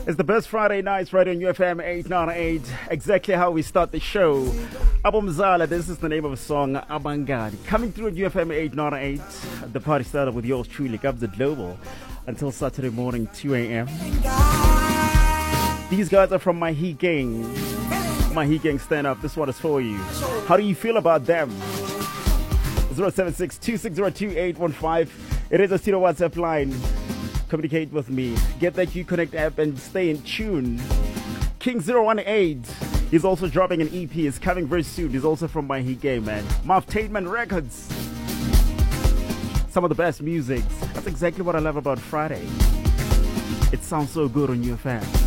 It's the best Friday nights right on UFM 898. Exactly how we start the show. Abomzala, this is the name of a song, Abangani. Coming through at UFM 898. The party started with yours truly, Gabs Global, until Saturday morning, 2 a.m. These guys are from Mahi Gang. Mahi Gang, stand up. This one is for you. How do you feel about them? 076-2602-815. It is a Studio WhatsApp line. Communicate with me. Get that Uconnect app and stay in tune. King 018. He's also dropping an EP. It's coming very soon. He's also from Mahi Gang, man. Marv Tateman Records. Some of the best music. That's exactly what I love about Friday. It sounds so good on your fan.